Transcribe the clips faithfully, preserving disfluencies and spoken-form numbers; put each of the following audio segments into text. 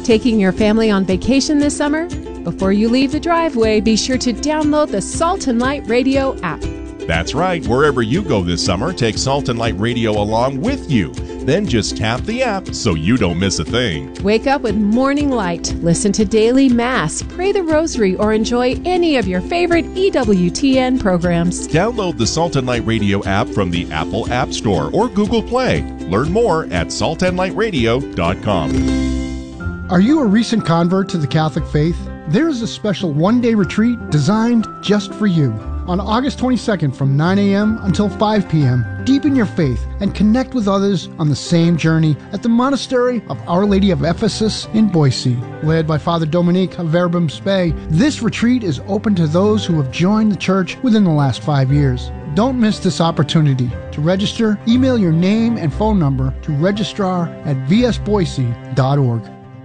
Taking your family on vacation this summer? Before you leave the driveway, be sure to download the Salt and Light Radio app. That's right. Wherever you go this summer, take Salt and Light Radio along with you. Then just tap the app so you don't miss a thing. Wake up with Morning Light, listen to Daily Mass, pray the Rosary, or enjoy any of your favorite E W T N programs. Download the Salt and Light Radio app from the Apple App Store or Google Play. Learn more at salt and light radio dot com. Are you a recent convert to the Catholic faith? There is a special one-day retreat designed just for you. On August twenty-second from nine a.m. until five p.m., deepen your faith and connect with others on the same journey at the Monastery of Our Lady of Ephesus in Boise. Led by Father Dominique of Verbum Spei, this retreat is open to those who have joined the church within the last five years. Don't miss this opportunity. To register, email your name and phone number to registrar at v s boise dot org.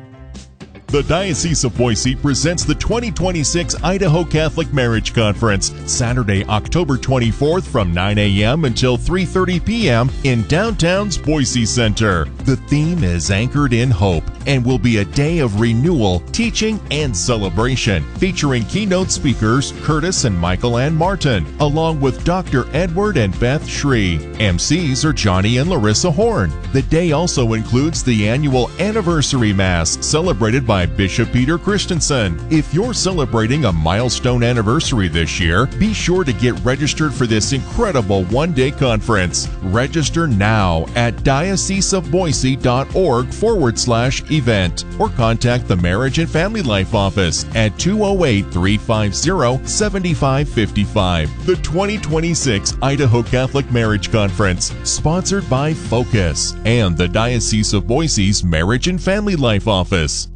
The Diocese of Boise presents the twenty twenty-six Idaho Catholic Marriage Conference, Saturday, October twenty-fourth from nine a.m. until three thirty p.m. in downtown's Boise Center. The theme is Anchored in Hope and will be a day of renewal, teaching, and celebration, featuring keynote speakers Curtis and Michael Ann Martin, along with Doctor Edward and Beth Shree. M Cs are Johnny and Larissa Horn. The day also includes the annual Anniversary Mass, celebrated by Bishop Peter Christensen. If you're celebrating a milestone anniversary this year, be sure to get registered for this incredible one-day conference. Register now at dioceseofboise.org forward slash event or contact the Marriage and Family Life Office at two oh eight, three five zero, seven five five five. The twenty twenty-six Idaho Catholic Marriage Conference, sponsored by Focus and the Diocese of Boise's Marriage and Family Life Office.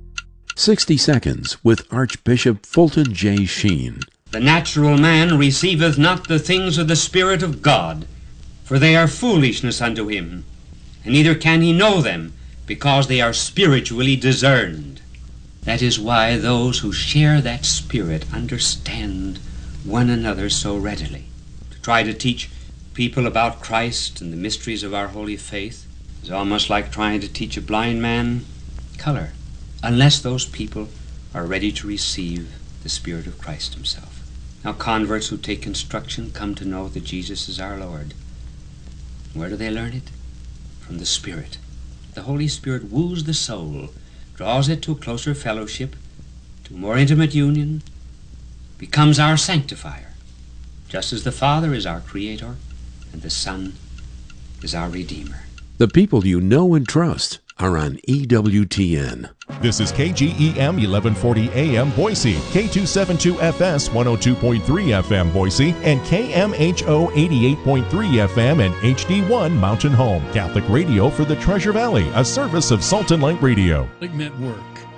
sixty seconds with Archbishop Fulton J. Sheen. The natural man receiveth not the things of the Spirit of God, for they are foolishness unto him, and neither can he know them, because they are spiritually discerned. That is why those who share that Spirit understand one another so readily. To try to teach people about Christ and the mysteries of our holy faith is almost like trying to teach a blind man color, unless those people are ready to receive the Spirit of Christ himself. Now, converts who take instruction come to know that Jesus is our Lord. Where do they learn it? From the Spirit. The Holy Spirit woos the soul, draws it to a closer fellowship, to more intimate union, becomes our sanctifier, just as the Father is our Creator and the Son is our Redeemer. The people you know and trust are on E W T N. This is K G E M eleven forty A M Boise, K two seventy-two F S one oh two point three F M Boise, and K M H O eighty-eight point three F M and H D one Mountain Home. Catholic radio for the Treasure Valley, a service of Salt and Light Radio. Network.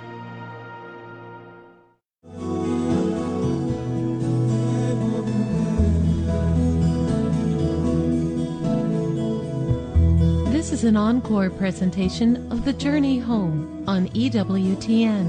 This is an encore presentation of The Journey Home on E W T N.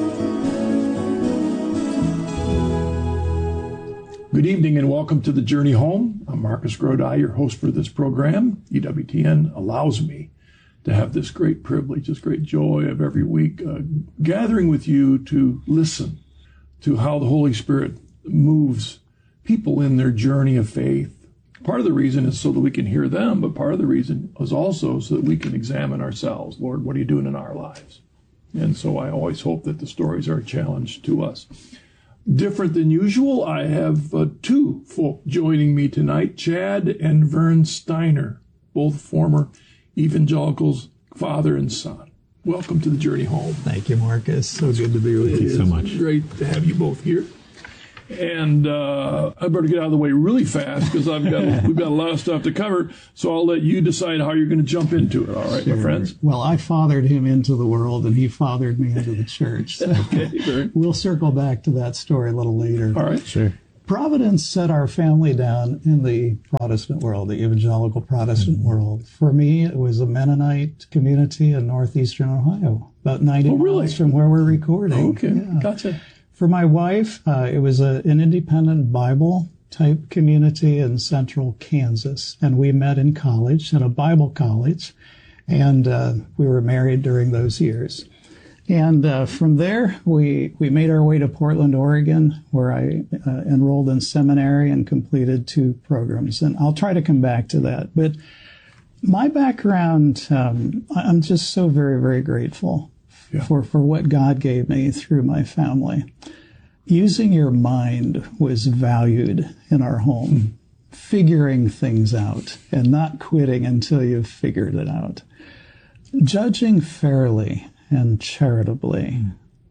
Good evening and welcome to The Journey Home. I'm Marcus Grodi, your host for this program. E W T N allows me to have this great privilege, this great joy of every week uh, gathering with you to listen to how the Holy Spirit moves people in their journey of faith. Part of the reason is so that we can hear them, but part of the reason is also so that we can examine ourselves. Lord, what are you doing in our lives? And so I always hope that the stories are a challenge to us. Different than usual, I have uh, two folk joining me tonight, Chad and Vern Steiner, both former evangelicals, father and son. Welcome to The Journey Home. Thank you, Marcus. So good to be with it you so much. Great to have you both here. And uh, I better get out of the way really fast because I've got we've got a lot of stuff to cover. So I'll let you decide how you're going to jump into it. All right, sure. My friends. Well, I fathered him into the world, and he fathered me into the church. So okay, sure. We'll circle back to that story a little later. All right, sure. Providence set our family down in the Protestant world, the evangelical Protestant mm-hmm. world. For me, it was a Mennonite community in northeastern Ohio, about ninety oh, really? miles from where we're recording. Okay, yeah. Gotcha. For my wife, uh, it was a, an independent Bible type community in central Kansas. And we met in college, at a Bible college, and uh, we were married during those years. And uh, from there, we, we made our way to Portland, Oregon, where I uh, enrolled in seminary and completed two programs. And I'll try to come back to that. But my background, um, I'm just so very, very grateful yeah. for, for what God gave me through my family. Using your mind was valued in our home. Mm. Figuring things out and not quitting until you've figured it out. Judging fairly and charitably.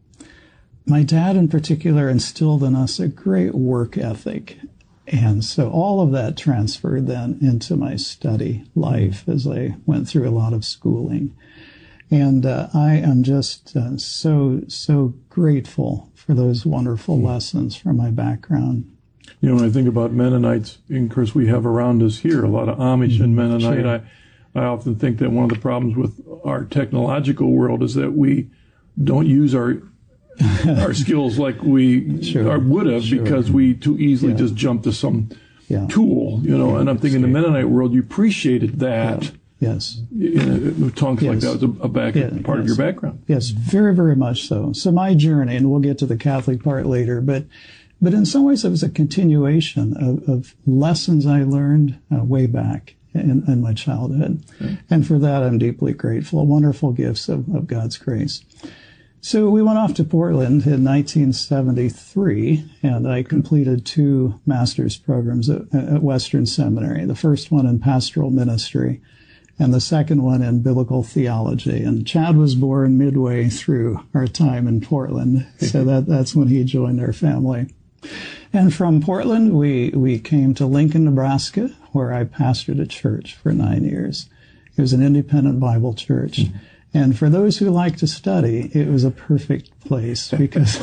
My dad in particular instilled in us a great work ethic. And so all of that transferred then into my study life as I went through a lot of schooling. And uh, I am just uh, so, so grateful for those wonderful lessons from my background. You know, when I think about Mennonites, and of course we have around us here a lot of Amish and Mennonite, sure. I, I often think that one of the problems with our technological world is that we don't use our our skills like we sure. are, would have sure. because we too easily yeah. just jump to some yeah. tool, you know. Yeah, and I'm thinking the Mennonite world, you appreciated that. Yeah. Yes. In tongues yes. like that was a, a back, yeah, part yes. of your background. Yes, very, very much so. So my journey, and we'll get to the Catholic part later, but But in some ways, it was a continuation of, of lessons I learned uh, way back in, in my childhood. Okay. And for that, I'm deeply grateful. Wonderful gifts of, of God's grace. So we went off to Portland in nineteen seventy-three, and I completed two master's programs at, at Western Seminary. The first one in pastoral ministry, and the second one in biblical theology. And Chad was born midway through our time in Portland, so that, that's when he joined our family. And from Portland, we, we came to Lincoln, Nebraska, where I pastored a church for nine years. It was an independent Bible church. Mm-hmm. And for those who like to study, it was a perfect place because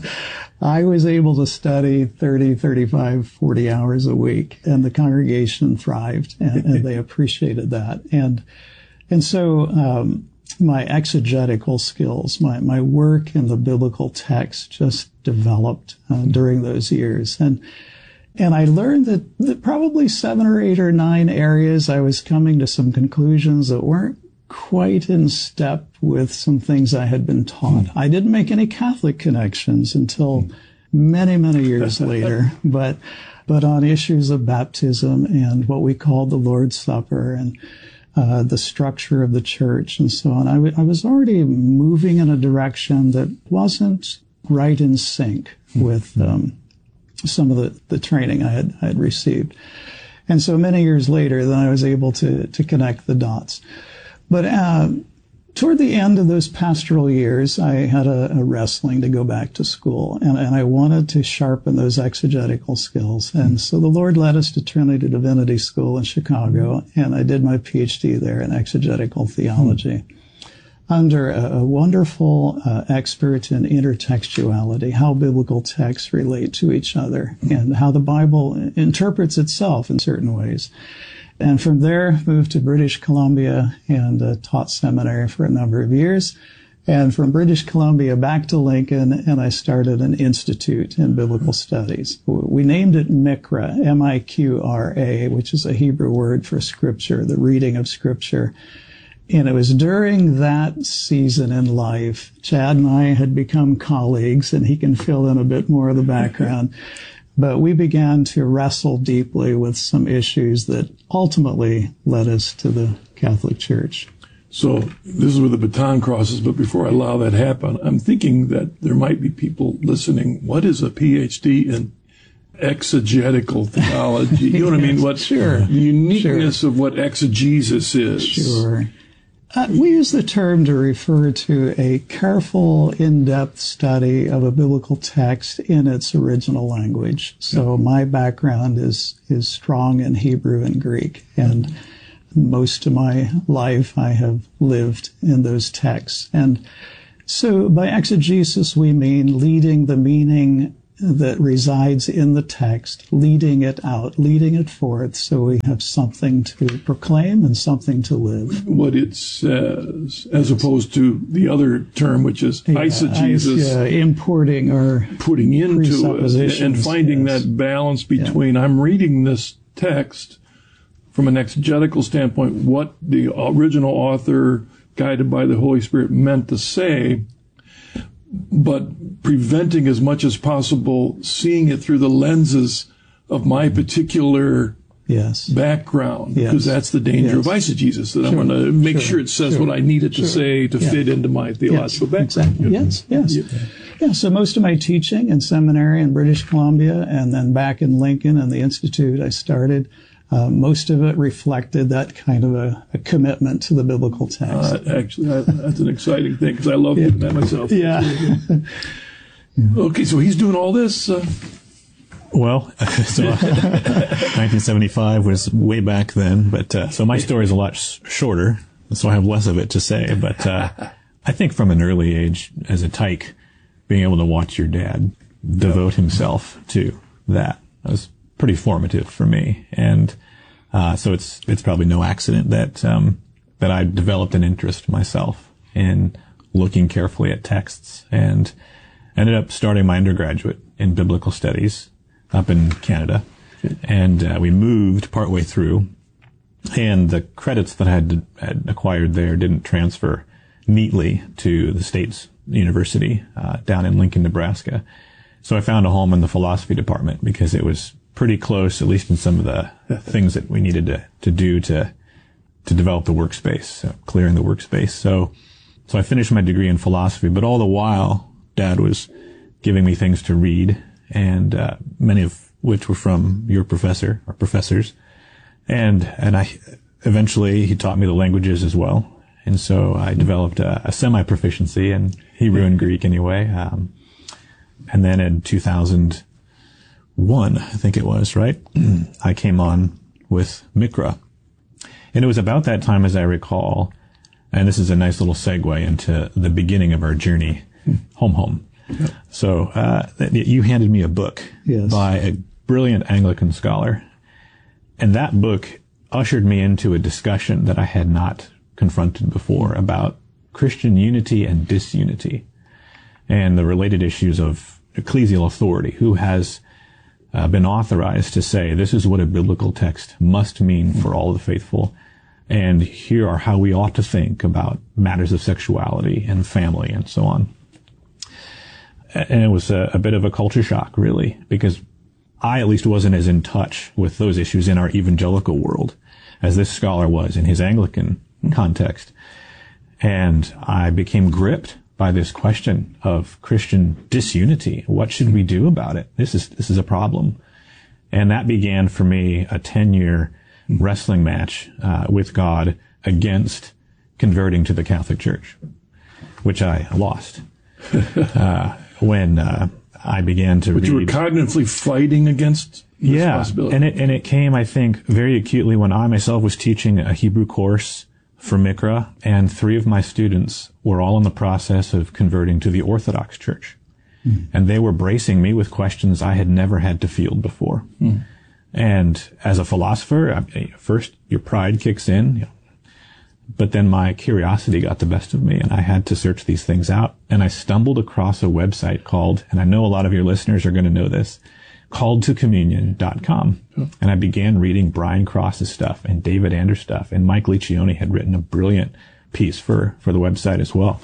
I was able to study thirty, thirty-five, forty hours a week, and the congregation thrived, and, and they appreciated that. And and so um, my exegetical skills, my, my work in the biblical text just developed uh, during those years. And and I learned that, that probably seven or eight or nine areas I was coming to some conclusions that weren't quite in step with some things I had been taught. I didn't make any Catholic connections until many, many years later, but but on issues of baptism and what we called the Lord's Supper and uh, the structure of the church and so on, I, w- I was already moving in a direction that wasn't right in sync with um, some of the, the training I had, I had received. And so many years later, then I was able to, to connect the dots. But uh, toward the end of those pastoral years, I had a, a wrestling to go back to school, and, and I wanted to sharpen those exegetical skills. And so the Lord led us to Trinity Divinity School in Chicago, and I did my P H D there in exegetical theology mm-hmm. under a, a wonderful uh, expert in intertextuality, how biblical texts relate to each other, mm-hmm. and how the Bible interprets itself in certain ways. And from there, moved to British Columbia and uh, taught seminary for a number of years. And from British Columbia back to Lincoln, and I started an institute in biblical studies. We named it Mikra, M I Q R A, which is a Hebrew word for scripture, the reading of scripture. And it was during that season in life, Chad and I had become colleagues, and he can fill in a bit more of the background. But we began to wrestle deeply with some issues that ultimately led us to the Catholic Church. So this is where the baton crosses, but before I allow that to happen, I'm thinking that there might be people listening. What is a P H D in exegetical theology? You know what I mean? What sure. The uniqueness sure. of what exegesis is. Sure. Uh, we use the term to refer to a careful, in-depth study of a biblical text in its original language. So yeah. my background is is strong in Hebrew and Greek, and most of my life I have lived in those texts. And so by exegesis we mean leading the meaning that resides in the text, leading it out, leading it forth, so we have something to proclaim and something to live. What it says, as opposed to the other term, which is yeah, eisegesis. Yeah, importing or putting into it and finding yes. that balance between, yeah. I'm reading this text from an exegetical standpoint, what the original author, guided by the Holy Spirit, meant to say, but preventing as much as possible seeing it through the lenses of my particular yes. background, because Yes. that's the danger Yes. of eisegesis, that Sure. I'm going to make Sure. sure it says Sure. what I need it to Sure. say to Yeah. fit into my theological yes. background. Exactly. Yes, yes. Yeah. Yeah, so most of my teaching in seminary in British Columbia and then back in Lincoln and the institute I started, uh, most of it reflected that kind of a, a commitment to the biblical text. Uh, actually, that, that's an exciting thing, because I love doing that myself. yeah. Okay, so he's doing all this. Uh, Well, so nineteen seventy-five was way back then, but uh, so my story is a lot sh- shorter, so I have less of it to say. But uh, I think from an early age, as a tyke, being able to watch your dad devote himself to that was pretty formative for me, and uh, so it's it's probably no accident that um, that I developed an interest myself in looking carefully at texts, and ended up starting my undergraduate in biblical studies up in Canada. And uh, we moved partway through, and the credits that I had, had acquired there didn't transfer neatly to the State's University uh, down in Lincoln, Nebraska. So I found a home in the philosophy department because it was pretty close, at least in some of the things that we needed to, to do to to develop the workspace, so clearing the workspace. So so I finished my degree in philosophy, but all the while, Dad was giving me things to read, and uh, many of which were from your professor or professors. And and I eventually he taught me the languages as well. And so I developed a, a semi-proficiency in Hebrew and Greek anyway. Um, and then in two thousand one, I think it was, right? I came on with Mikra. And it was about that time, as I recall, and this is a nice little segue into the beginning of our journey home home. Yep. So uh, you handed me a book yes. by a brilliant Anglican scholar, and that book ushered me into a discussion that I had not confronted before about Christian unity and disunity and the related issues of ecclesial authority. Who has uh, been authorized to say this is what a biblical text must mean for all the faithful, and here are how we ought to think about matters of sexuality and family and so on. And it was a, a bit of a culture shock, really, because I at least wasn't as in touch with those issues in our evangelical world as this scholar was in his Anglican context. And I became gripped by this question of Christian disunity. What should we do about it? This is, this is a problem. And that began for me a ten-year wrestling match uh, with God against converting to the Catholic Church, which I lost. uh, when uh, I began to but read. But you were cognitively fighting against this yeah, possibility. and it and it came, I think, very acutely when I myself was teaching a Hebrew course for Mikra, and three of my students were all in the process of converting to the Orthodox Church. Mm. And they were bracing me with questions I had never had to field before. Mm. And as a philosopher, I, first your pride kicks in, you know, but then my curiosity got the best of me, and I had to search these things out. And I stumbled across a website called, and I know a lot of your listeners are going to know this, called to communion dot com. Oh. And I began reading Brian Cross's stuff and David Anders stuff. And Mike Liccioni had written a brilliant piece for, for the website as well.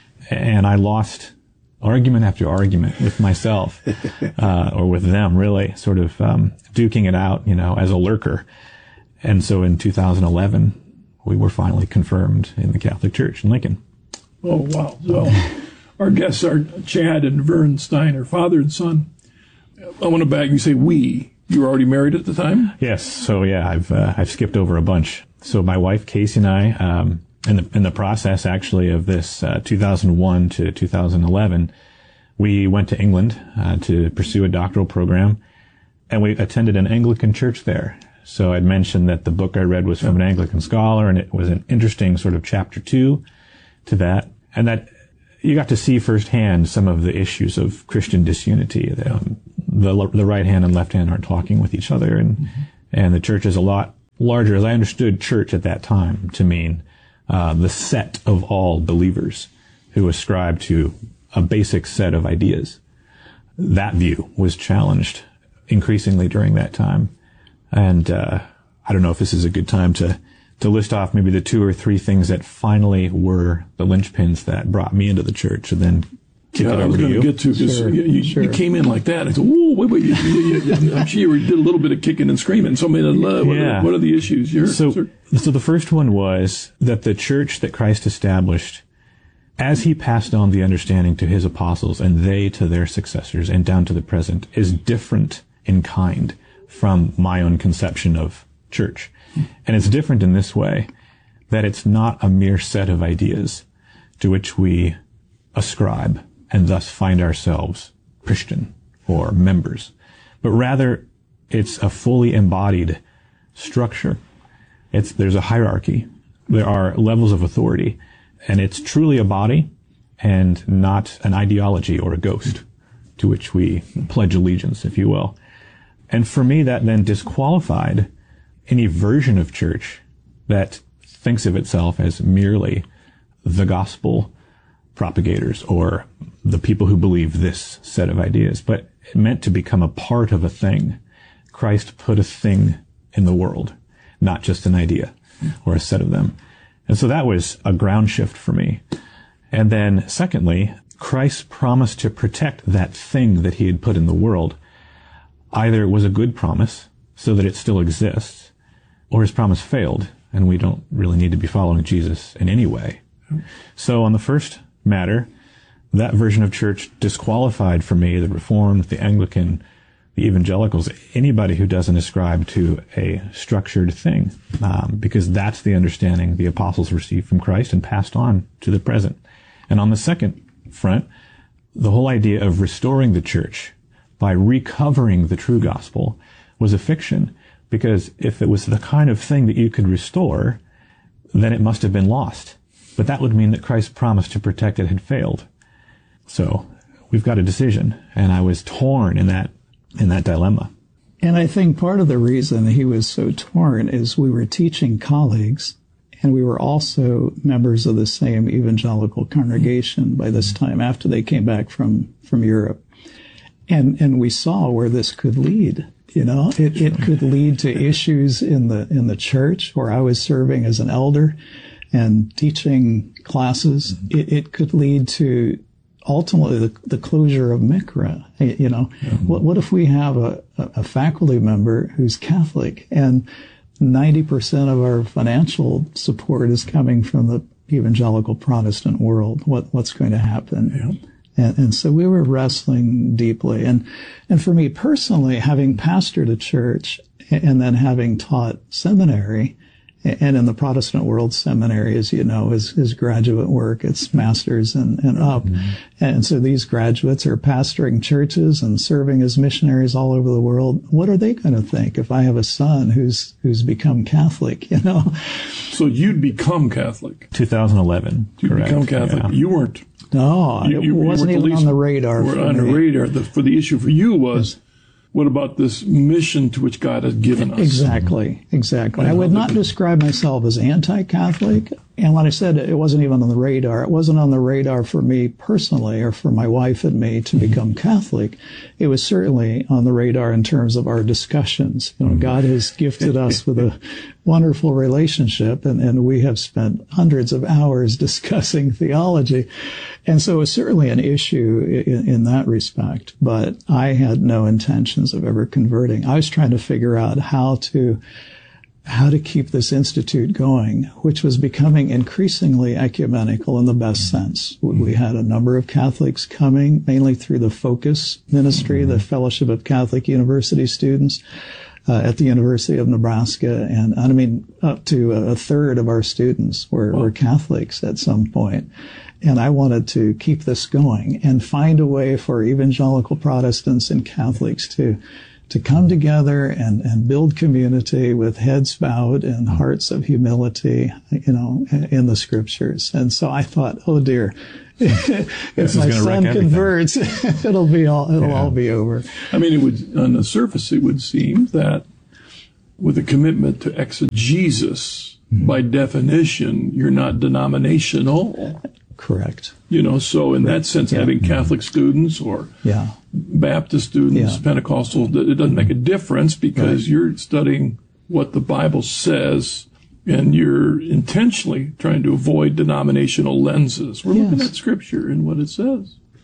And I lost argument after argument with myself, uh, or with them, really, sort of um, duking it out, you know, as a lurker. And so in two thousand eleven, we were finally confirmed in the Catholic Church in Lincoln. Oh, wow. So our guests are Chad and Vern Steiner, father and son. I want to back, you say we. You were already married at the time? Yes. So, yeah, I've uh, I've skipped over a bunch. So my wife, Casey, and I, um, in the in the process, actually, of this uh, two thousand one to two thousand eleven, we went to England uh, to pursue a doctoral program, and we attended an Anglican church there. So I'd mentioned that the book I read was from an Anglican scholar, and it was an interesting sort of chapter two to that. And that you got to see firsthand some of the issues of Christian disunity. The, um, the, the right hand and left hand aren't talking with each other, and, mm-hmm. and the church is a lot larger, as I understood church at that time to mean uh, the set of all believers who ascribe to a basic set of ideas. That view was challenged increasingly during that time. And uh, I don't know if this is a good time to, to list off maybe the two or three things that finally were the linchpins that brought me into the church and then kick yeah, it I was over to going you. to get to because Sure, you, you, sure. you came in like that. I said, "Whoa, wait, wait!" You, you, you, I'm sure you did a little bit of kicking and screaming. So, I mean, uh, what, Yeah. are, what are the issues? You're, So, sir. so the first one was that the church that Christ established, as he passed on the understanding to his apostles and they to their successors and down to the present, is different in kind from my own conception of church. And it's different in this way, that it's not a mere set of ideas to which we ascribe and thus find ourselves Christian or members, but rather it's a fully embodied structure. It's, there's a hierarchy. There are levels of authority, and it's truly a body and not an ideology or a ghost to which we pledge allegiance, if you will. And for me, that then disqualified any version of church that thinks of itself as merely the gospel propagators or the people who believe this set of ideas, but it meant to become a part of a thing. Christ put a thing in the world, not just an idea or a set of them. And so that was a ground shift for me. And then secondly, Christ promised to protect that thing that he had put in the world. Either it was a good promise so that it still exists, or his promise failed, and we don't really need to be following Jesus in any way. So on the first matter, that version of church disqualified for me the Reformed, the Anglican, the evangelicals, anybody who doesn't ascribe to a structured thing, um, because that's the understanding the apostles received from Christ and passed on to the present. And on the second front, the whole idea of restoring the church by recovering the true gospel was a fiction, because if it was the kind of thing that you could restore, then it must have been lost. But that would mean that Christ's promise to protect it had failed. So we've got a decision, and I was torn in that in that dilemma. And I think part of the reason he was so torn is we were teaching colleagues, and we were also members of the same evangelical congregation by this time, after they came back from, from Europe. And and we saw where this could lead. You know, it, it could lead to issues in the in the church where I was serving as an elder and teaching classes. It, it could lead to ultimately the, the closure of Mikra. You know, mm-hmm. what what if we have a, a faculty member who's Catholic and ninety percent of our financial support is coming from the evangelical Protestant world? What what's going to happen? Yeah. And, and so we were wrestling deeply. And, and for me personally, having pastored a church and then having taught seminary, and in the Protestant world, seminary, as you know, is, is graduate work. It's master's and, and up. Mm-hmm. And so these graduates are pastoring churches and serving as missionaries all over the world. What are they going to think if I have a son who's, who's become Catholic, you know? So you'd become Catholic. two thousand eleven. You'd correct. become Catholic. Yeah. You weren't. No, You, it you, wasn't you even least, on the radar were for on me. the radar. The, for the issue for you was, what about this mission to which God has given us? Exactly, exactly. I would not describe myself as anti-Catholic. And when I said it, it wasn't even on the radar, it wasn't on the radar for me personally or for my wife and me to become Catholic. It was certainly on the radar in terms of our discussions. You know, God has gifted us with a wonderful relationship, and, and we have spent hundreds of hours discussing theology. And so it was certainly an issue in, in that respect, but I had no intentions of ever converting. I was trying to figure out how to how to keep this institute going, which was becoming increasingly ecumenical in the best sense. We had a number of Catholics coming, mainly through the Focus Ministry, the Fellowship of Catholic University Students uh, at the University of Nebraska. And I mean, up to a third of our students were, were Catholics at some point. And I wanted to keep this going and find a way for evangelical Protestants and Catholics to to come together and, and build community with heads bowed and hearts of humility, you know, in the scriptures. And so I thought, oh dear, if my son converts, it'll be all, it'll yeah. all be over. I mean, it would, on the surface, it would seem that with a commitment to exegesis, mm-hmm. by definition, you're not denominational. Correct. You know, so in that sense, yeah. having Catholic students or yeah. Baptist students, yeah. Pentecostal, it doesn't make a difference because right. you're studying what the Bible says and you're intentionally trying to avoid denominational lenses. We're yes. looking at Scripture and what it says.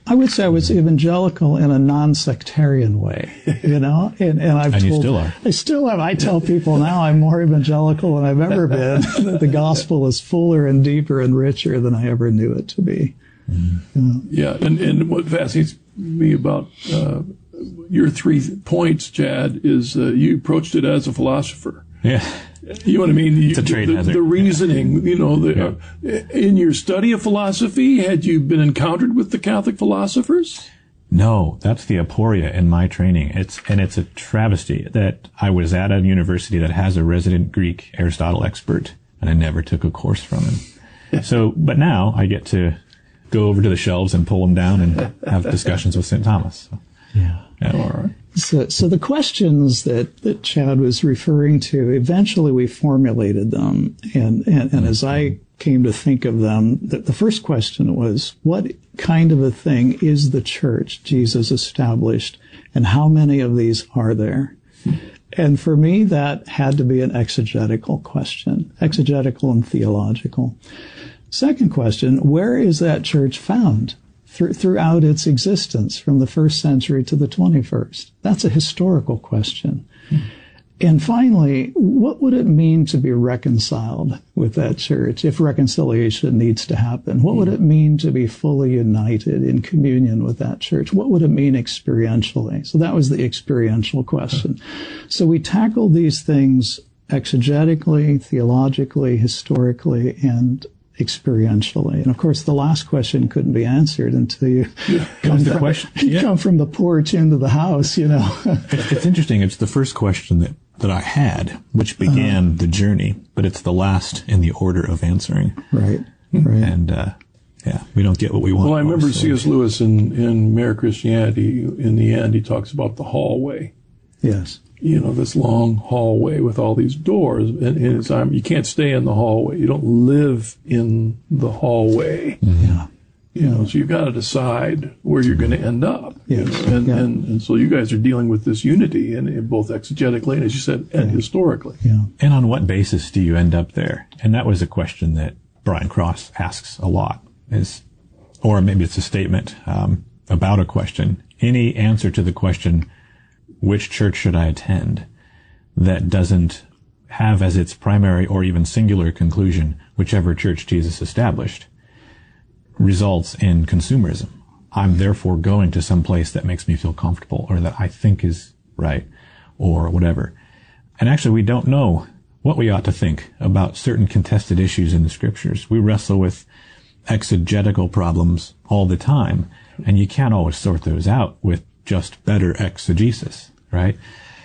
I would say I was evangelical in a non-sectarian way, you know, and, and I've and told, you still are. I still am. I tell people now I'm more evangelical than I've ever been, that the gospel is fuller and deeper and richer than I ever knew it to be. Mm. You know? Yeah, and, and what fascinates me about uh, your three points, Chad, is uh, you approached it as a philosopher. Yeah. You know what I mean? You, it's a trade the, hazard. The reasoning, you know, the, yeah. uh, in your study of philosophy, had you been encountered with the Catholic philosophers? No, that's the aporia in my training. It's and it's a travesty that I was at a university that has a resident Greek Aristotle expert, and I never took a course from him. So, but now I get to go over to the shelves and pull them down and have discussions with Saint Thomas. So, yeah. yeah. All right. So, so the questions that, that Chad was referring to, eventually we formulated them. And, and, and as I came to think of them, the, the first question was, what kind of a thing is the church Jesus established, and how many of these are there? And for me, that had to be an exegetical question, exegetical and theological. Second question, where is that church found th- throughout its existence from the first century to the twenty-first? That's a historical question. Mm-hmm. And finally, what would it mean to be reconciled with that church if reconciliation needs to happen? What would it mean to be fully united in communion with that church? What would it mean experientially? So that was the experiential question. So we tackled these things exegetically, theologically, historically, and experientially. And of course, the last question couldn't be answered until you yeah, come, the from, question. you Yeah. come from the porch into the house, you know. it's, it's interesting. It's the first question that, that I had, which began uh, the journey, but it's the last in the order of answering. Right, right. And, uh, yeah, we don't get what we want. Well, I remember so. C S Lewis in, in Mere Christianity, in the end, he talks about the hallway. Yes. You know, this long hallway with all these doors. And, and it's, um, you can't stay in the hallway. You don't live in the hallway. Mm-hmm. Yeah. You know, so you've got to decide where you're going to end up. Yes. You know? and, yeah. and and so you guys are dealing with this unity, and, and both exegetically and, as you said, and yeah. historically. Yeah. And on what basis do you end up there? And that was a question that Brian Cross asks a lot, is, or maybe it's a statement um, about a question. Any answer to the question, which church should I attend, that doesn't have as its primary or even singular conclusion whichever church Jesus established, results in consumerism. I'm therefore going to some place that makes me feel comfortable, or that I think is right, or whatever. And actually, we don't know what we ought to think about certain contested issues in the scriptures. We wrestle with exegetical problems all the time, and you can't always sort those out with just better exegesis, right?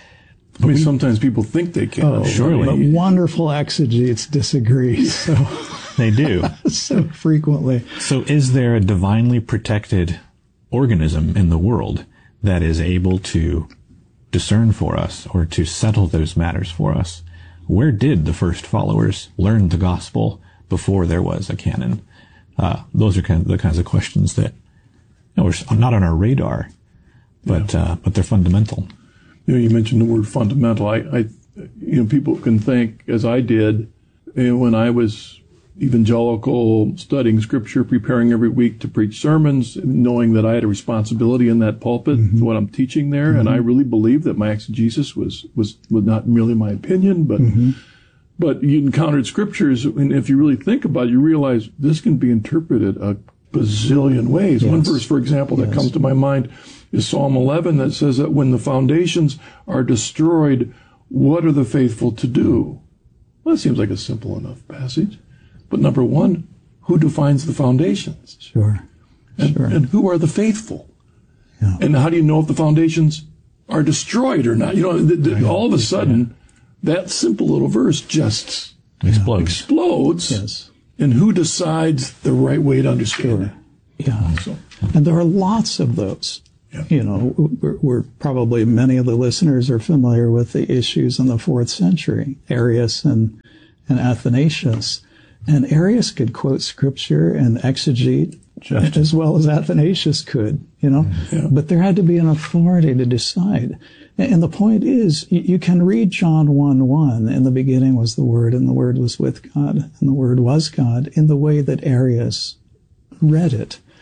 I mean, sometimes people think they can. Oh, surely. But wonderful exegetes disagree. So they do. so frequently. So is there a divinely protected organism in the world that is able to discern for us, or to settle those matters for us? Where did the first followers learn the gospel before there was a canon? Uh, those are kind of the kinds of questions that, you know, are not on our radar, but yeah. uh, but they're fundamental. You know, you mentioned the word fundamental. I, I, you know, people can think, as I did, you know, when I was evangelical, studying scripture, preparing every week to preach sermons, knowing that I had a responsibility in that pulpit, mm-hmm. what I'm teaching there, mm-hmm. and I really believed that my exegesis was was, was not merely my opinion, but mm-hmm. but you encountered scriptures, and if you really think about it, you realize this can be interpreted a bazillion ways. Yes. One verse, for example, that yes. comes to my mind is Psalm eleven, that says that when the foundations are destroyed, what are the faithful to do? Well, that seems like a simple enough passage. But number one, who defines the foundations? Sure. And, sure. and who are the faithful? Yeah. And how do you know if the foundations are destroyed or not? You know, th- th- all of a sudden, yeah. that simple little verse just explodes. explodes. Yes. And who decides the right way to understand it? Sure. Yeah. So. And there are lots of those. Yeah. You know, we're, we're probably, many of the listeners are familiar with the issues in the fourth century, Arius and, and Athanasius. And Arius could quote scripture and exegete just as well as Athanasius could, you know. Yeah. But there had to be an authority to decide. And the point is, you can read John one one, in the beginning was the Word, and the Word was with God, and the Word was God, in the way that Arius read it.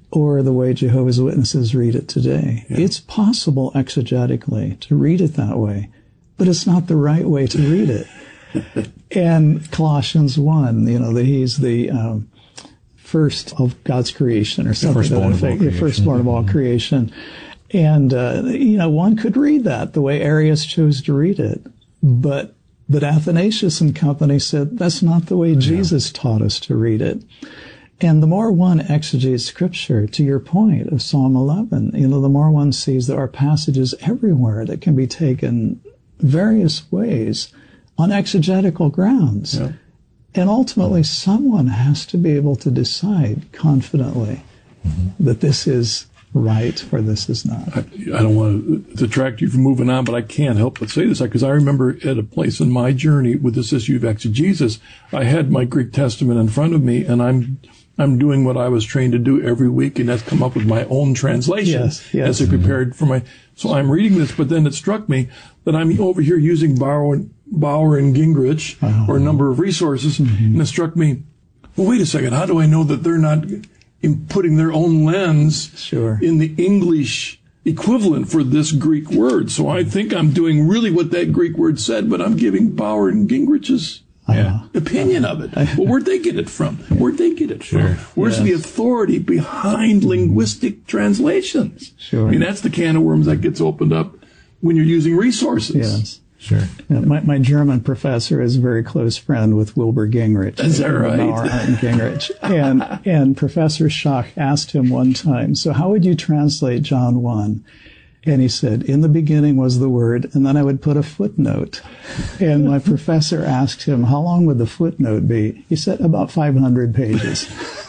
or the way Jehovah's Witnesses read it today. Yeah. It's possible exegetically to read it that way, but it's not the right way to read it. And Colossians one, you know, that he's the um, first of God's creation, or something. Firstborn of all creation. The firstborn of all creation. And, uh, you know, one could read that the way Arius chose to read it. But, but Athanasius and company said that's not the way yeah. Jesus taught us to read it. And the more one exegetes Scripture, to your point of Psalm eleven, you know, the more one sees there are passages everywhere that can be taken various ways on exegetical grounds. Yeah. And ultimately, someone has to be able to decide confidently mm-hmm. that this is right or this is not. I, I don't want to detract you from moving on, but I can't help but say this, because I remember at a place in my journey with this issue of exegesis, I had my Greek Testament in front of me, and I'm I'm doing what I was trained to do every week, and that's come up with my own translation yes, yes. as I prepared for my... So I'm reading this, but then it struck me that I'm over here using Bauer and, Bauer and Gingrich, oh. or a number of resources, mm-hmm. and it struck me, well, wait a second, how do I know that they're not in putting their own lens sure. in the English equivalent for this Greek word? So I think I'm doing really what that Greek word said, but I'm giving Bauer and Gingrich's yeah. opinion of it. Well, where'd they get it from? Where'd they get it from? Sure. Where's yes. the authority behind linguistic translations? Sure. I mean, that's the can of worms that gets opened up when you're using resources. Yes. Sure. Yeah, my, my German professor is a very close friend with Wilbur Gingrich. Is that right? Bauer and Gingrich. And, and Professor Schach asked him one time, so how would you translate John one? And he said, in the beginning was the Word, and then I would put a footnote. And my professor asked him, how long would the footnote be? He said, about five hundred pages.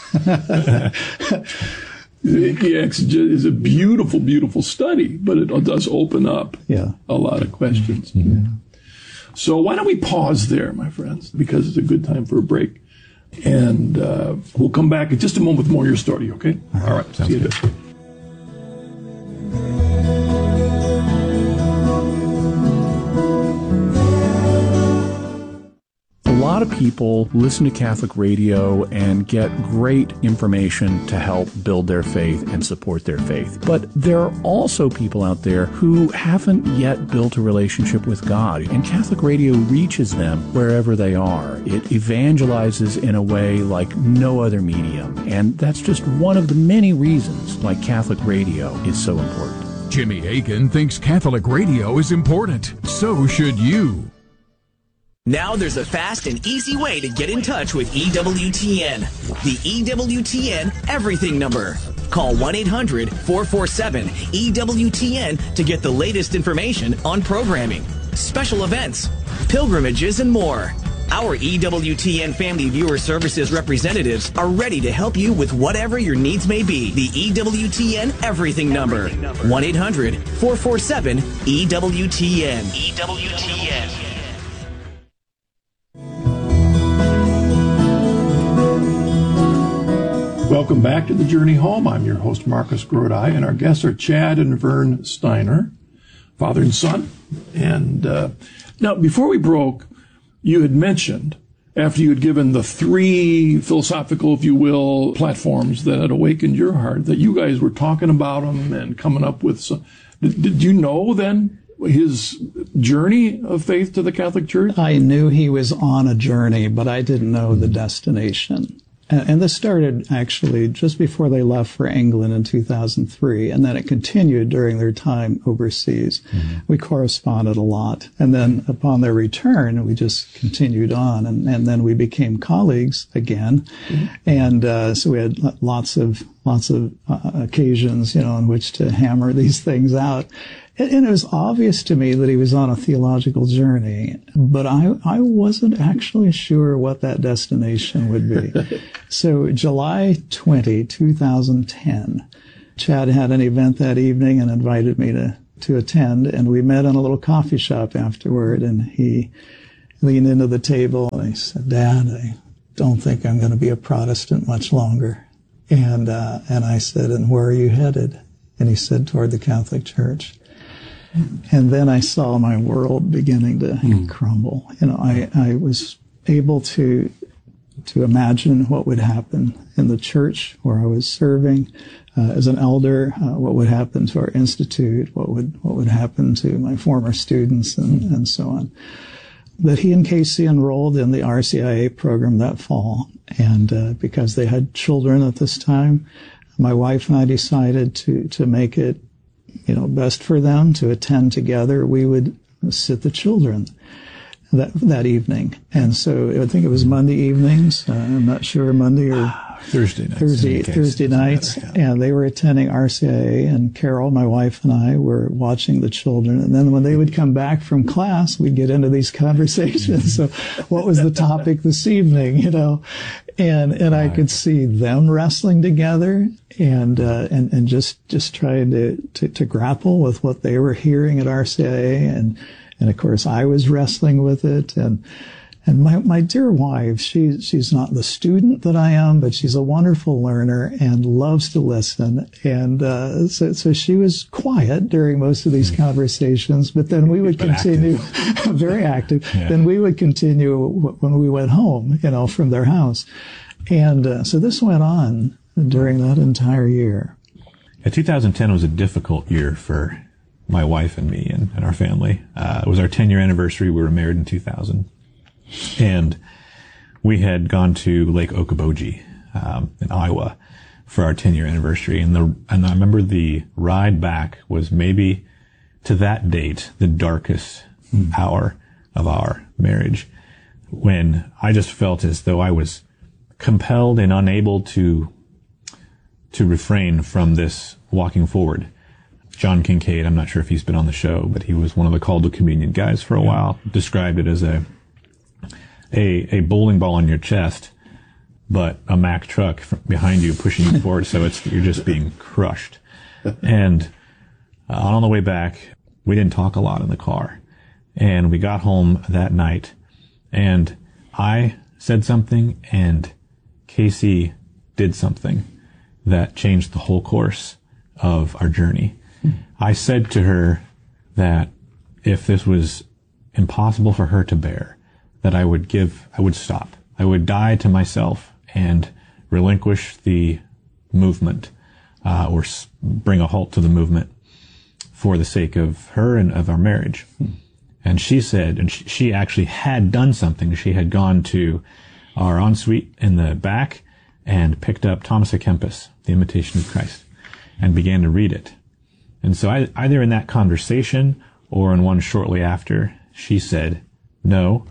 The exegesis is a beautiful, beautiful study, but it does open up yeah. a lot of questions. Yeah. So why don't we pause there, my friends, because it's a good time for a break. And uh, we'll come back in just a moment with more of your story, okay? All right. All right. See you then. A lot of people listen to Catholic radio and get great information to help build their faith and support their faith. But there are also people out there who haven't yet built a relationship with God, and Catholic radio reaches them wherever they are. It evangelizes in a way like no other medium, and that's just one of the many reasons why Catholic radio is so important. Jimmy Akin thinks Catholic radio is important. So should you. Now there's a fast and easy way to get in touch with E W T N. The E W T N Everything number. Call one eight hundred four four seven E W T N to get the latest information on programming, special events, pilgrimages, and more. Our E W T N Family Viewer Services representatives are ready to help you with whatever your needs may be. The E W T N Everything number. one eight hundred four four seven E W T N. E W T N. Welcome back to The Journey Home. I'm your host, Marcus Grodi, and our guests are Chad and Vern Steiner, father and son. And uh, now, before we broke, you had mentioned, after you had given the three philosophical, if you will, platforms that had awakened your heart, that you guys were talking about them and coming up with some. Did, did you know then his journey of faith to the Catholic Church? I knew he was on a journey, but I didn't know the destination. And this started actually just before they left for England in two thousand three, and then it continued during their time overseas. Mm-hmm. We corresponded a lot. And then upon their return, we just continued on, and, and then we became colleagues again. Mm-hmm. And uh, so we had lots of lots of uh, occasions, you know, on which to hammer these things out. And it was obvious to me that he was on a theological journey, but I, I wasn't actually sure what that destination would be. So July twentieth, two thousand ten, Chad had an event that evening and invited me to, to attend, and we met in a little coffee shop afterward, and he leaned into the table and he said, "Dad, I don't think I'm going to be a Protestant much longer." And, uh, and I said, "And where are you headed?" And he said, "Toward the Catholic Church." And then I saw my world beginning to mm. crumble. You know, I, I was able to to imagine what would happen in the church where I was serving uh, as an elder, uh, what would happen to our institute, what would what would happen to my former students, and, and so on. But he and Casey enrolled in the R C I A program that fall, and uh, because they had children at this time, my wife and I decided to to make it, you know, best for them to attend together. We would sit the children that that evening, and so I think it was Monday evenings. Uh, I'm not sure Monday or Thursday nights. Thursday Thursday nights, and they were attending R C I A. And Carol, my wife, and I were watching the children. And then when they would come back from class, we'd get into these conversations. So, what was the topic this evening? You know, and and I could see them wrestling together and uh, and and just just trying to, to to grapple with what they were hearing at R C I A, and and of course I was wrestling with it. And and my my dear wife, she she's not the student that I am, but she's a wonderful learner and loves to listen. And uh, so so she was quiet during most of these conversations, but then we would but continue, active. very active. Yeah. Then we would continue when we went home, you know, from their house. And uh, so this went on during that entire year. Yeah, two thousand ten was a difficult year for my wife and me and, and our family. Uh, it was our ten-year anniversary. We were married in two thousand. And we had gone to Lake Okoboji um, in Iowa for our ten-year anniversary. And, the, and I remember the ride back was maybe, to that date, the darkest mm. hour of our marriage, when I just felt as though I was compelled and unable to to refrain from this walking forward. John Kincaid, I'm not sure if he's been on the show, but he was one of the Call to Communion guys for a while, described it as a a a bowling ball on your chest, but a Mack truck behind you pushing you forward, so it's you're just being crushed. And uh, on the way back, we didn't talk a lot in the car. And we got home that night, and I said something, and Casey did something that changed the whole course of our journey. I said to her that if this was impossible for her to bear, that I would give, I would stop. I would die to myself and relinquish the movement, uh, or s- bring a halt to the movement for the sake of her and of our marriage. And she said, and she, she actually had done something. She had gone to our ensuite in the back and picked up Thomas à Kempis, The Imitation of Christ, and began to read it. And so I, either in that conversation or in one shortly after, she said, no,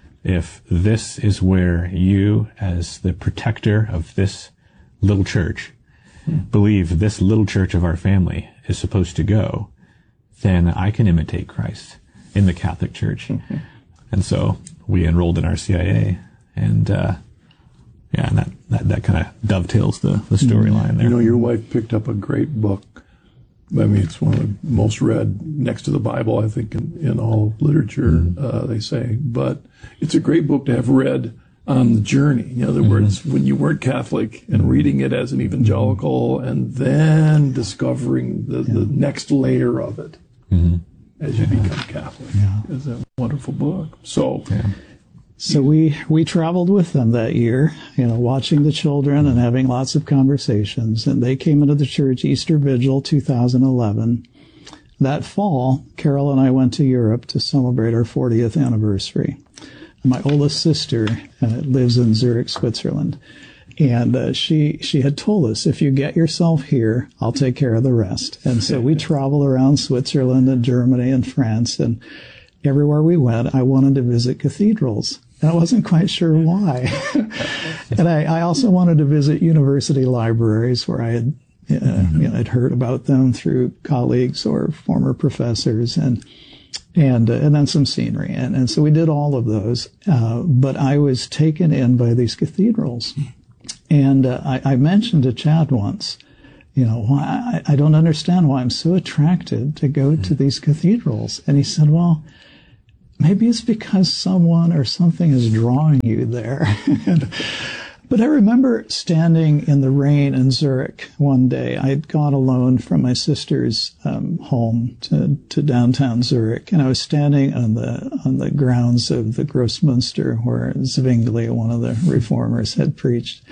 if this is where you, as the protector of this little church, hmm. believe this little church of our family is supposed to go, then I can imitate Christ in the Catholic Church. Mm-hmm. And so we enrolled in R C I A, and uh, yeah, and that, that, that kind of dovetails the, the storyline there. You know, your wife picked up a great book. I mean, it's one of the most read next to the Bible, I think, in, in all literature, mm-hmm. uh, they say. But it's a great book to have read on the journey. In other mm-hmm. words, when you weren't Catholic and reading it as an evangelical and then discovering the, yeah. the next layer of it mm-hmm. as you yeah. become Catholic. Yeah. It's a wonderful book. So... Yeah. So we, we traveled with them that year, you know, watching the children and having lots of conversations. And they came into the church Easter Vigil two thousand eleven. That fall, Carol and I went to Europe to celebrate our fortieth anniversary. My oldest sister uh, lives in Zurich, Switzerland. And uh, she she had told us, if you get yourself here, I'll take care of the rest. And so we traveled around Switzerland and Germany and France, and everywhere we went, I wanted to visit cathedrals. And I wasn't quite sure why. And I, I also wanted to visit university libraries where I had, uh, you know, I'd heard about them through colleagues or former professors, and and uh, and then some scenery. And, and so we did all of those. Uh, but I was taken in by these cathedrals. And uh, I, I mentioned to Chad once, you know, why, I, I don't understand why I'm so attracted to go to these cathedrals. And he said, well, maybe it's because someone or something is drawing you there. and, But I remember standing in the rain in Zurich one day. I had gone alone from my sister's um, home to, to downtown Zurich, and I was standing on the on the grounds of the Grossmünster where Zwingli, one of the reformers, had preached.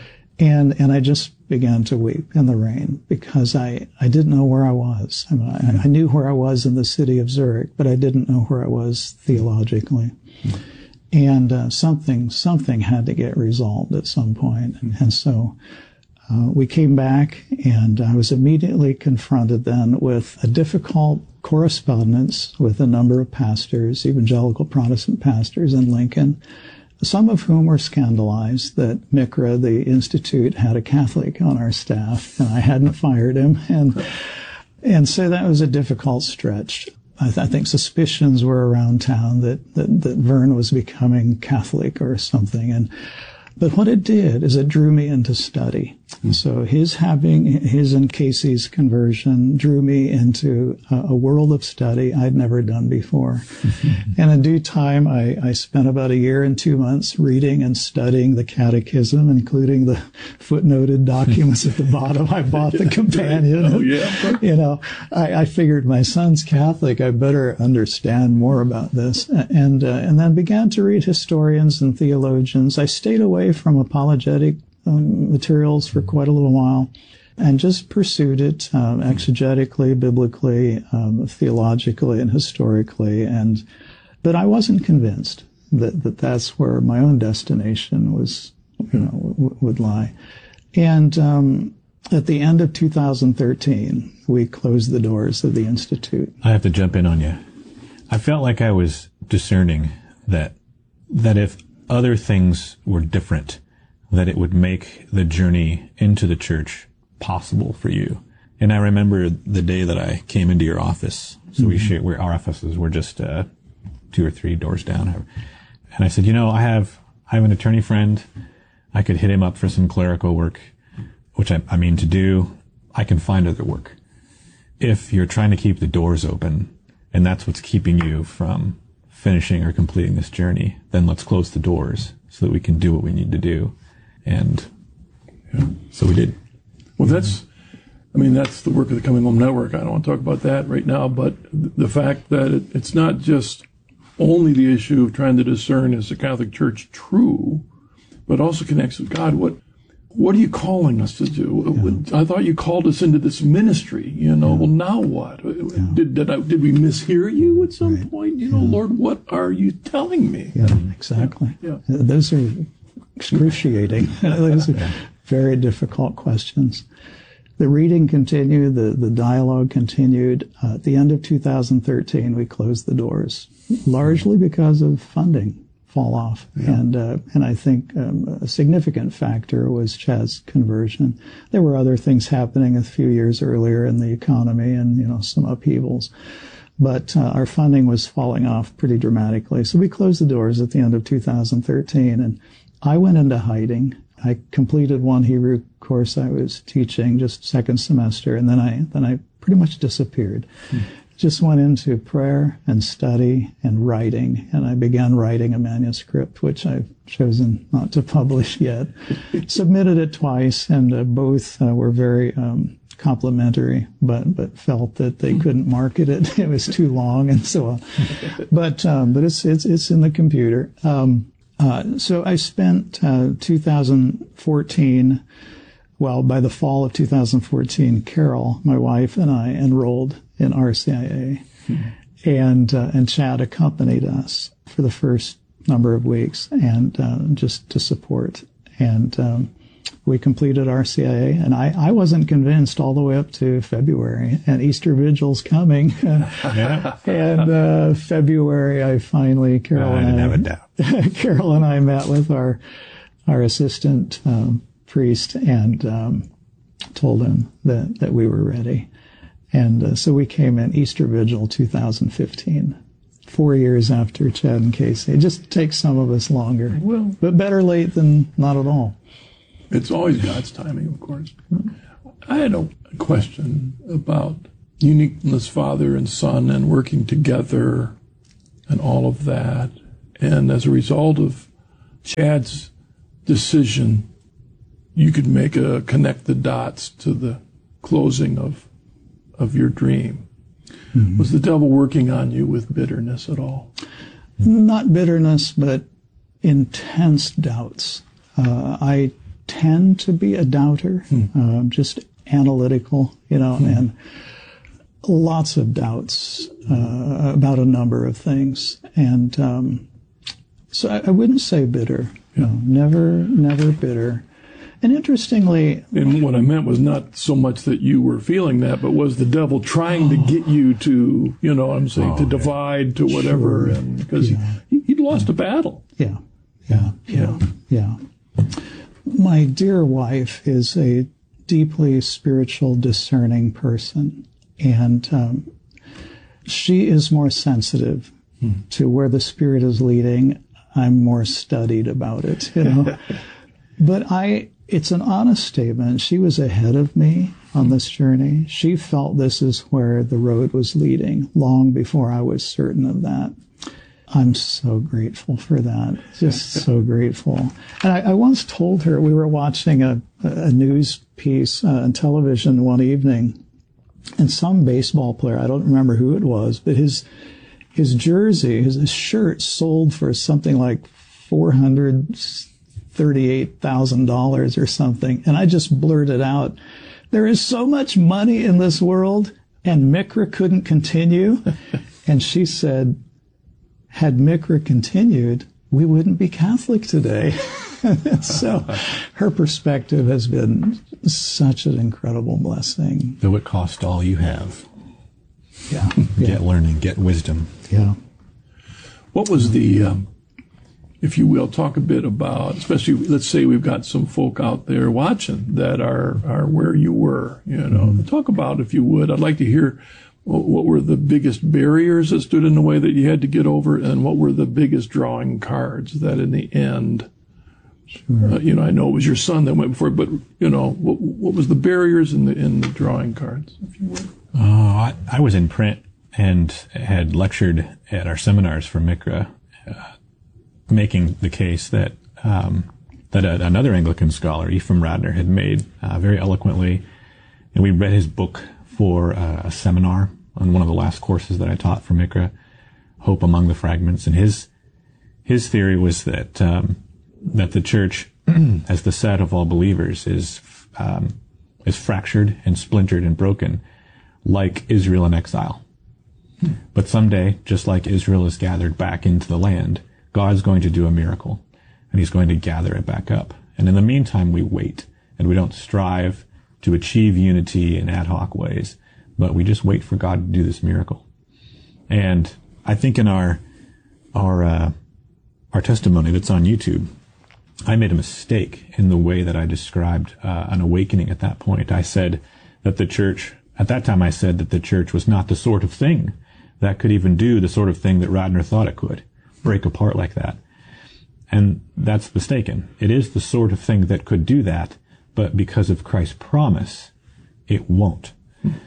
And and I just began to weep in the rain because I, I didn't know where I was. I mean, I, I knew where I was in the city of Zurich, but I didn't know where I was theologically. Mm-hmm. And uh, something something had to get resolved at some point. Mm-hmm. And so uh, we came back, and I was immediately confronted then with a difficult correspondence with a number of pastors, evangelical Protestant pastors in Lincoln, some of whom were scandalized that M I C R A, the institute, had a Catholic on our staff, and I hadn't fired him. And and so that was a difficult stretch. I, th- I think suspicions were around town that, that, that Vern was becoming Catholic or something. And but what it did is it drew me into study. Mm-hmm. So his having, his and Casey's conversion drew me into a, a world of study I'd never done before. Mm-hmm. And in due time, I, I spent about a year and two months reading and studying the catechism, including the footnoted documents at the bottom. I bought the companion. Oh, yeah. You know, I, I figured my son's Catholic. I better understand more about this. And, uh, and then began to read historians and theologians. I stayed away from apologetic um, materials for quite a little while and just pursued it um, exegetically, biblically, um, theologically, and historically. And but I wasn't convinced that, that that's where my own destination was, you know, w- would lie. And um, at the end of two thousand thirteen, we closed the doors of the Institute. I have to jump in on you. I felt like I was discerning that that if other things were different, that it would make the journey into the church possible for you. And I remember the day that I came into your office. So mm-hmm. we share, where our offices were just uh, two or three doors down. And I said, you know, I have I have an attorney friend. I could hit him up for some clerical work, which I, I mean to do. I can find other work. If you're trying to keep the doors open, and that's what's keeping you from finishing or completing this journey, then let's close the doors so that we can do what we need to do. And yeah. so we did. Well, that's, I mean, that's the work of the Coming Home Network. I don't want to talk about that right now, but the fact that it, it's not just only the issue of trying to discern, is the Catholic Church true, but also connects with God. What What are you calling us to do? Yeah. I thought you called us into this ministry, you know. Yeah. Well, now what? Yeah. Did did, I, did we mishear you at some right. point? You know, yeah. Lord, what are you telling me? Yeah, exactly. Yeah. Those are excruciating. Those are very difficult questions. The reading continued. The, the dialogue continued. Uh, at the end of two thousand thirteen, we closed the doors, largely because of funding fall off. Yeah. And uh, and I think um, a significant factor was Chad's conversion. There were other things happening a few years earlier in the economy and, you know, some upheavals. But uh, our funding was falling off pretty dramatically. So we closed the doors at the end of two thousand thirteen. And I went into hiding. I completed one Hebrew course I was teaching, just second semester, and then I then I pretty much disappeared. Hmm. Just went into prayer and study and writing, and I began writing a manuscript, which I've chosen not to publish yet. Submitted it twice, and uh, both uh, were very um, complimentary, but but felt that they couldn't market it. It was too long, and so on. But um, but it's it's it's in the computer. Um, uh, so I spent uh, two thousand fourteen. Well, by the fall of two thousand fourteen, Carol, my wife, and I enrolled in R C I A, hmm. and uh, and Chad accompanied us for the first number of weeks, and uh, just to support. And um, we completed R C I A, and I, I wasn't convinced all the way up to February, and Easter Vigil's coming. Yeah. And uh, February, I finally Carol I and didn't I, have a doubt. Carol and I met with our our assistant um, priest and um, told him that that we were ready. And uh, so we came in Easter Vigil two thousand fifteen, four years after Chad and Casey. It just takes some of us longer. Well, but better late than not at all. It's always God's timing, of course. I had a question about uniqueness, Father and Son, and working together and all of that. And as a result of Chad's decision you could make a connect the dots to the closing of of your dream. Mm-hmm. Was the devil working on you with bitterness at all? Not bitterness, but intense doubts. Uh, I tend to be a doubter, mm. uh, just analytical, you know, mm. and lots of doubts uh, about a number of things. And um, so I, I wouldn't say bitter. Yeah. No, never, never bitter. And interestingly... And what I meant was not so much that you were feeling that, but was the devil trying oh. to get you to, you know what I'm saying, oh, to divide yeah. to whatever, sure. and because yeah. he, he'd lost a battle. Yeah, yeah, yeah, yeah. My dear wife is a deeply spiritual, discerning person, and um, she is more sensitive hmm. to where the Spirit is leading. I'm more studied about it, you know. But I... It's an honest statement. She was ahead of me on this journey. She felt this is where the road was leading long before I was certain of that. I'm so grateful for that. Just so grateful. And I, I once told her, we were watching a, a news piece uh, on television one evening, and some baseball player, I don't remember who it was, but his his jersey, his, his shirt sold for something like four hundred thirty-eight thousand dollars or something. And I just blurted out, there is so much money in this world, and Mikra couldn't continue. And she said, had Mikra continued, we wouldn't be Catholic today. So her perspective has been such an incredible blessing. Though it cost all you have. Yeah. Get yeah. learning, get wisdom. Yeah. What was the... Um, if you will, talk a bit about, especially, let's say we've got some folk out there watching that are, are where you were, you know. Mm-hmm. Talk about, if you would, I'd like to hear what, what were the biggest barriers that stood in the way that you had to get over, and what were the biggest drawing cards that in the end, sure. uh, you know, I know it was your son that went before, but, you know, what, what was the barriers in the, in the drawing cards, if you would? Uh, I, I was in print and had lectured at our seminars for Mikra, uh, making the case that um, that a, another Anglican scholar, Ephraim Radner, had made uh, very eloquently, and we read his book for uh, a seminar on one of the last courses that I taught for Mikra, Hope Among the Fragments, and his his theory was that um, that the church, as the set of all believers, is um, is fractured and splintered and broken, like Israel in exile. But someday, just like Israel is gathered back into the land, God's going to do a miracle, and he's going to gather it back up. And in the meantime, we wait, and we don't strive to achieve unity in ad hoc ways, but we just wait for God to do this miracle. And I think in our our uh, our testimony that's on YouTube, I made a mistake in the way that I described uh, an awakening at that point. I said that the church, at that time I said that the church was not the sort of thing that could even do the sort of thing that Radner thought it could. Break apart like that. And that's mistaken. It is the sort of thing that could do that, but because of Christ's promise, it won't.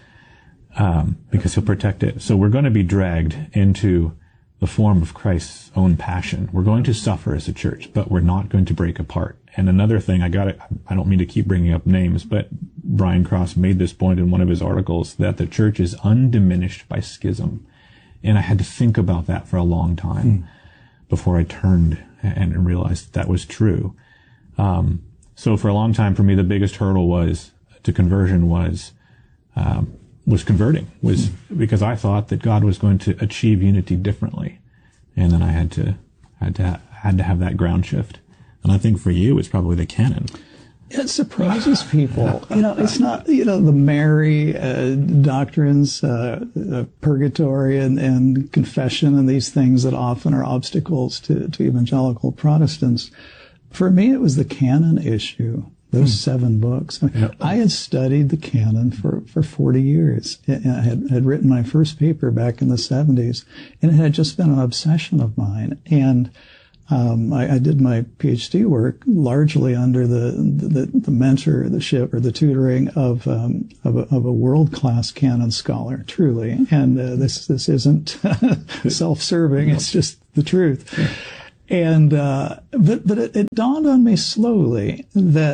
Um, because he'll protect it. So we're going to be dragged into the form of Christ's own passion. We're going to suffer as a church, but we're not going to break apart. And another thing, I got it, I don't mean to keep bringing up names, but Brian Cross made this point in one of his articles that the church is undiminished by schism. And I had to think about that for a long time. Hmm. before I turned and realized that, that was true. Um, so for a long time, for me, the biggest hurdle was to conversion was um, was converting, was because I thought that God was going to achieve unity differently, and then I had to had to had to have that ground shift. And I think for you, it's probably the canon. It surprises people. You know, it's not, you know, the Mary uh, doctrines, uh, uh, purgatory and, and confession and these things that often are obstacles to, to evangelical Protestants. For me, it was the canon issue, those hmm. seven books. I, mean, yep. I had studied the canon for, for forty years. I had, had written my first paper back in the seventies, and it had just been an obsession of mine. And Um, I, I did my PhD work largely under the the, the mentorship or the tutoring of um, of, a, of a world-class canon scholar, truly. And uh, this this isn't self-serving; it's just the truth. And uh, but but it, it dawned on me slowly that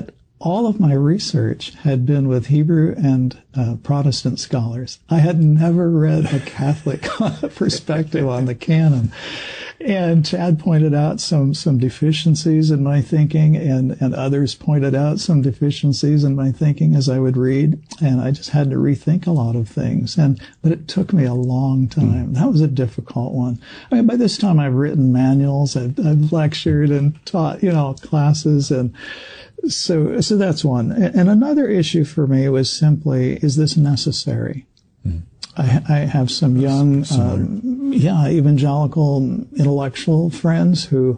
all of my research had been with Hebrew and uh, Protestant scholars. I had never read a Catholic perspective on the canon. And Chad pointed out some, some deficiencies in my thinking, and, and others pointed out some deficiencies in my thinking as I would read. And I just had to rethink a lot of things. And, but it took me a long time. Mm. That was a difficult one. I mean, by this time I've written manuals, I've, I've lectured and taught, you know, classes. And so, so that's one. And another issue for me was simply, is this necessary? Mm. I, I have some young, um, yeah, evangelical intellectual friends who,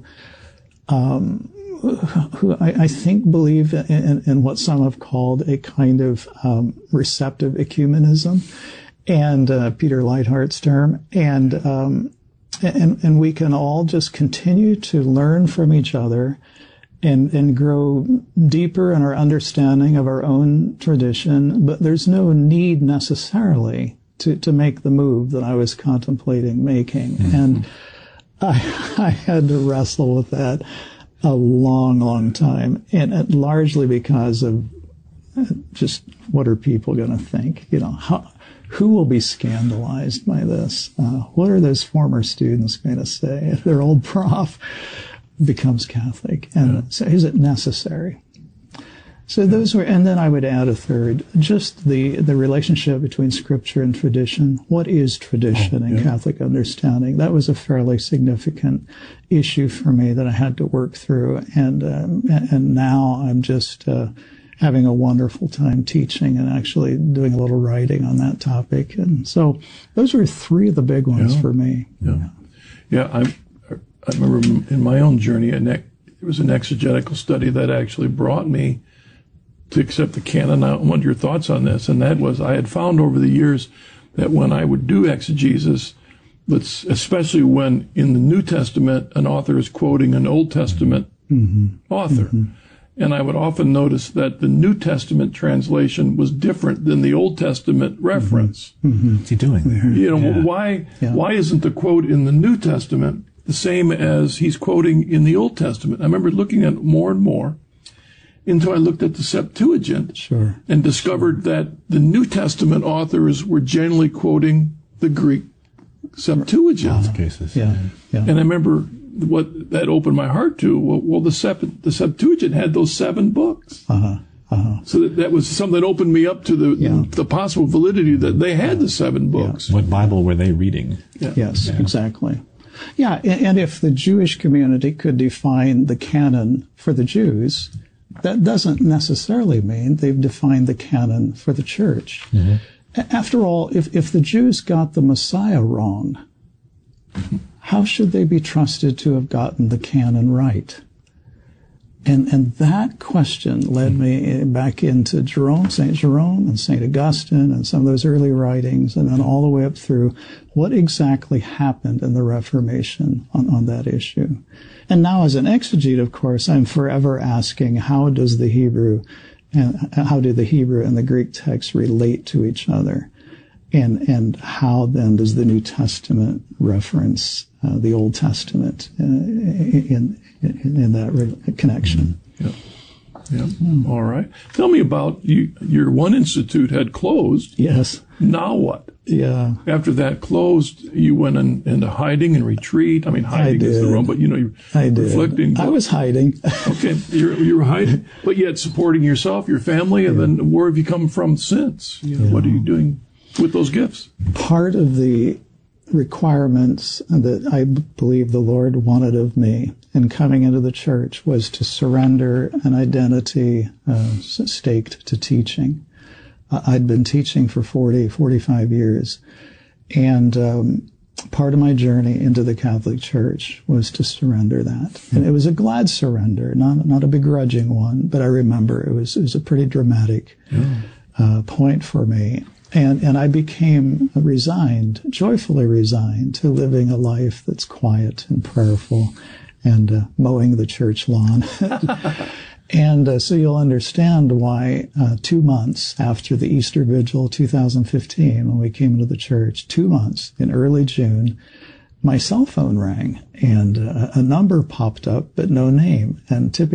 um, who I, I think believe in, in what some have called a kind of um, receptive ecumenism, and uh, Peter Leithart's term, and um, and and we can all just continue to learn from each other, and and grow deeper in our understanding of our own tradition. But there's no need necessarily to, to make the move that I was contemplating making. Mm-hmm. And I, I had to wrestle with that a long, long time. And it, largely because of just what are people going to think? You know, how, who will be scandalized by this? Uh, what are those former students going to say if their old prof becomes Catholic? And yeah. So is it necessary? So those were, and then I would add a third, just the, the relationship between Scripture and tradition. What is tradition oh, in yeah. Catholic understanding? That was a fairly significant issue for me that I had to work through, and um, and now I'm just uh, having a wonderful time teaching and actually doing a little writing on that topic. And so those were three of the big ones yeah. for me. Yeah, yeah. I I remember in my own journey, there was an exegetical study that actually brought me to accept the canon. I want your thoughts on this, and that was I had found over the years that when I would do exegesis, let's, especially when in the New Testament an author is quoting an Old Testament mm-hmm. author, mm-hmm. and I would often notice that the New Testament translation was different than the Old Testament reference. Mm-hmm. What's he doing there? You know, yeah. why yeah. why isn't the quote in the New Testament the same as he's quoting in the Old Testament? I remember looking at it more and more until I looked at the Septuagint sure. and discovered sure. that the New Testament authors were generally quoting the Greek Septuagint. Uh, cases. Yeah. Yeah. And I remember what that opened my heart to. Well, well the, Sep- the Septuagint had those seven books. Uh-huh. Uh-huh. So that, that was something that opened me up to the yeah. the possible validity that they had the seven books. Yeah. What Bible were they reading? Yeah. Yes, yeah. exactly. Yeah, and, and if the Jewish community could define the canon for the Jews, that doesn't necessarily mean they've defined the canon for the church. Mm-hmm. After all, if, if the Jews got the Messiah wrong, how should they be trusted to have gotten the canon right? And and that question led me back into Jerome, Saint Jerome and Saint Augustine and some of those early writings, and then all the way up through what exactly happened in the Reformation on, on that issue. And now as an exegete, of course, I'm forever asking, how does the Hebrew and how do the Hebrew and the Greek texts relate to each other? And and how then does the New Testament reference uh, the Old Testament uh, in, in in that re- connection? Yeah, yeah. Mm. All right. Tell me about you. Your one institute had closed. Yes. Now what? Yeah. After that closed, you went in, into hiding and retreat. I mean, hiding I is the wrong, but you know, you're I did. reflecting. I was hiding. Okay, you're you were hiding, but yet supporting yourself, your family, and yeah. then where have you come from since? You know, yeah. What are you doing with those gifts? Part of the requirements that I believe the Lord wanted of me in coming into the church was to surrender an identity uh, staked to teaching. Uh, I'd been teaching for forty, forty-five years, and um, part of my journey into the Catholic Church was to surrender that. And it was a glad surrender, not not a begrudging one, but I remember it was, it was a pretty dramatic yeah. uh, point for me. And and I became resigned, joyfully resigned, to living a life that's quiet and prayerful and uh, mowing the church lawn. And uh, so you'll understand why uh, two months after the Easter Vigil two thousand fifteen, when we came into the church, two months in early June, my cell phone rang and uh, a number popped up, but no name. And typically